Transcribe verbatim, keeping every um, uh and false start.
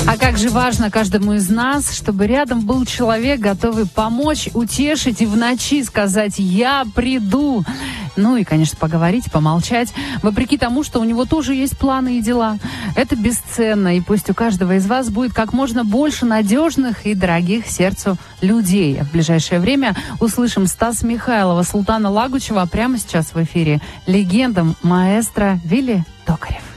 А как же важно каждому из нас, чтобы рядом был человек, готовый помочь, утешить и в ночи сказать «я приду». Ну и, конечно, поговорить, помолчать, вопреки тому, что у него тоже есть планы и дела. Это бесценно, и пусть у каждого из вас будет как можно больше надежных и дорогих сердцу людей. А в ближайшее время услышим Стаса Михайлова, Султана Лагучева, а прямо сейчас в эфире легенда маэстро Вилли Токарев.